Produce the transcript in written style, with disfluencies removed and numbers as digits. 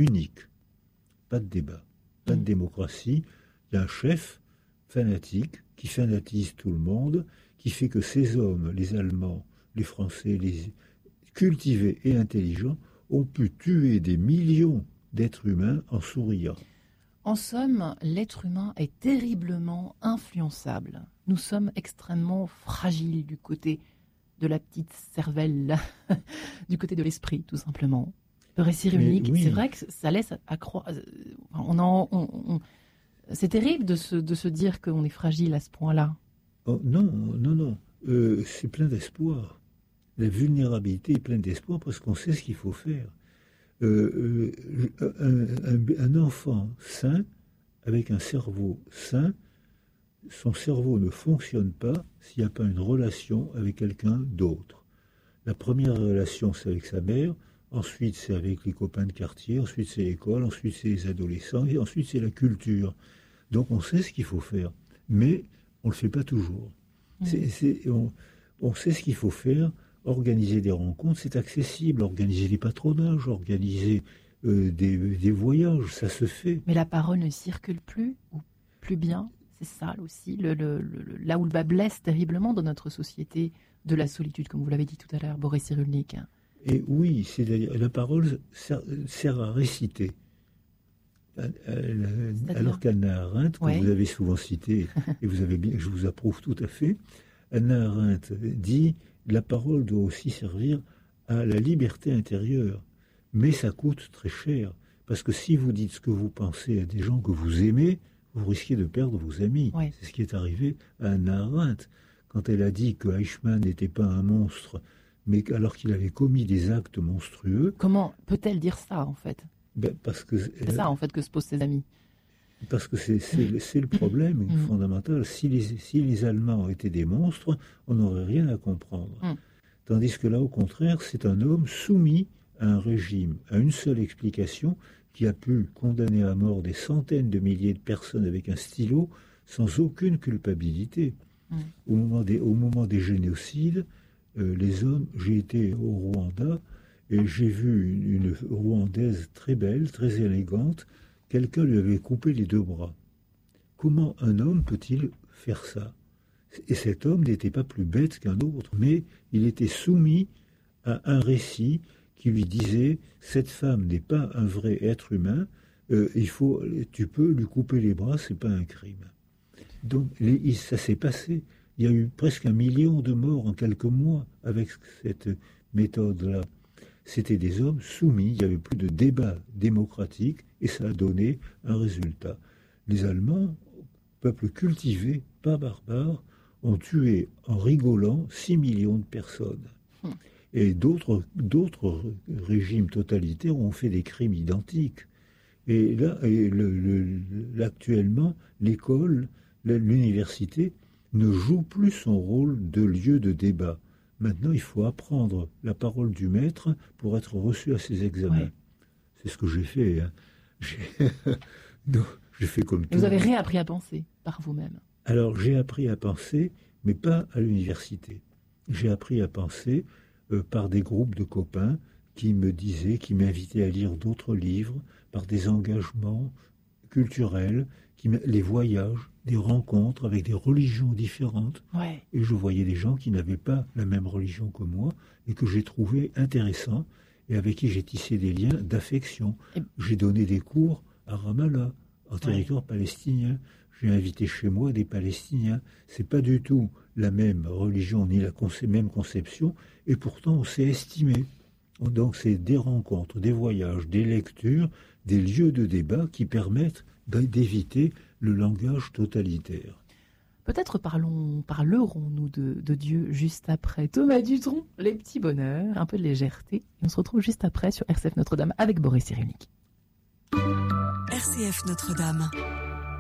unique. Pas de débat, pas de démocratie. Il y a un chef fanatique qui fanatise tout le monde, qui fait que ces hommes, les Allemands, les Français, les cultivés et intelligents, ont pu tuer des millions d'êtres humains en souriant. En somme, l'être humain est terriblement influençable. Nous sommes extrêmement fragiles du côté de la petite cervelle, du côté de l'esprit, tout simplement. Le récit unique, oui. C'est vrai que ça laisse accroire. C'est terrible de se dire qu'on est fragile à ce point-là. Oh, non. C'est plein d'espoir. La vulnérabilité est pleine d'espoir parce qu'on sait ce qu'il faut faire. Un enfant sain, avec un cerveau sain, son cerveau ne fonctionne pas s'il n'y a pas une relation avec quelqu'un d'autre. La première relation, c'est avec sa mère, ensuite c'est avec les copains de quartier, ensuite c'est l'école, ensuite c'est les adolescents, et ensuite c'est la culture. Donc on sait ce qu'il faut faire, mais on ne le fait pas toujours. On sait ce qu'il faut faire. Organiser des rencontres, c'est accessible. Organiser des patronages, organiser des voyages, ça se fait. Mais la parole ne circule plus, ou plus bien. C'est ça aussi, là où le bas blesse terriblement dans notre société de la solitude, comme vous l'avez dit tout à l'heure, Boris Cyrulnik. Et oui, c'est-à-dire la parole sert à réciter. Alors qu'Hannah Arendt, que vous avez souvent cité, et je vous approuve tout à fait, Hannah Arendt dit la parole doit aussi servir à la liberté intérieure. Mais ça coûte très cher. Parce que si vous dites ce que vous pensez à des gens que vous aimez, vous risquez de perdre vos amis. Ouais. C'est ce qui est arrivé à Hannah Arendt. Quand elle a dit que Eichmann n'était pas un monstre, mais alors qu'il avait commis des actes monstrueux... Comment peut-elle dire ça, en fait ? Parce que... C'est ça, en fait, que se posent ses amis. Parce que c'est le problème fondamental. Si les Allemands étaient des monstres, on n'aurait rien à comprendre. Tandis que là, au contraire, c'est un homme soumis à un régime, à une seule explication, qui a pu condamner à mort des centaines de milliers de personnes avec un stylo sans aucune culpabilité. Au moment des génocides, les hommes, j'ai été au Rwanda et j'ai vu une Rwandaise très belle, très élégante. Quelqu'un lui avait coupé les 2 bras. Comment un homme peut-il faire ça ? Et cet homme n'était pas plus bête qu'un autre, mais il était soumis à un récit qui lui disait « Cette femme n'est pas un vrai être humain, tu peux lui couper les bras, c'est pas un crime. » Donc ça s'est passé. Il y a eu presque 1 million de morts en quelques mois avec cette méthode-là. C'était des hommes soumis, il n'y avait plus de débat démocratique et ça a donné un résultat. Les Allemands, peuple cultivé, pas barbare, ont tué en rigolant 6 millions de personnes. Et d'autres régimes totalitaires ont fait des crimes identiques. Et là, actuellement, l'école, l'université ne joue plus son rôle de lieu de débat. Maintenant, il faut apprendre la parole du maître pour être reçu à ses examens. Ouais. C'est ce que j'ai fait. Hein. J'ai fait comme tout. Vous avez réappris à penser par vous-même. Alors, j'ai appris à penser, mais pas à l'université. J'ai appris à penser par des groupes de copains qui me disaient, qui m'invitaient à lire d'autres livres, par des engagements culturels, les voyages, des rencontres avec des religions différentes. Ouais. Et je voyais des gens qui n'avaient pas la même religion que moi et que j'ai trouvé intéressants et avec qui j'ai tissé des liens d'affection. J'ai donné des cours à Ramallah, en territoire palestinien. J'ai invité chez moi des Palestiniens. C'est pas du tout la même religion ni la même conception et pourtant on s'est estimé. Donc c'est des rencontres, des voyages, des lectures, des lieux de débat qui permettent d'éviter le langage totalitaire. Peut-être parlerons-nous de Dieu juste après. Thomas Dutronc, les petits bonheurs, un peu de légèreté. Et on se retrouve juste après sur RCF Notre-Dame avec Boris Cyrulnik. RCF Notre-Dame.